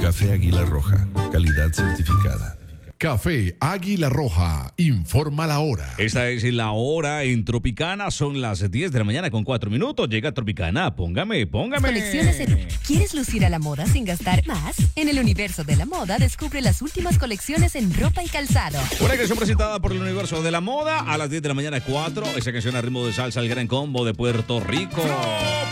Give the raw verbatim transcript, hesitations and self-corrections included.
Café Águila Roja, calidad certificada. Café Águila Roja, informa la hora. Esta es la hora en Tropicana, son las diez de la mañana con cuatro minutos. Llega Tropicana, póngame, póngame. Colecciones en... ¿Quieres lucir a la moda sin gastar más? En el universo de la moda, descubre las últimas colecciones en ropa y calzado. Una canción presentada por el universo de la moda a las diez de la mañana, cuatro. Esa canción a ritmo de salsa, el gran combo de Puerto Rico.